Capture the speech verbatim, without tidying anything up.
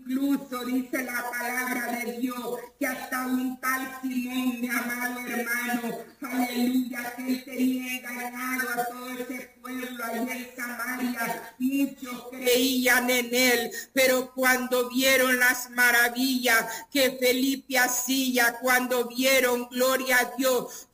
Incluso dice la palabra de Dios que hasta un tal Simón, mi amado hermano, aleluya, que él tenía engañado a todo ese pueblo allá en Samaria. Muchos creían en él, pero cuando vieron las maravillas que Felipe hacía, cuando vieron, gloria a Dios,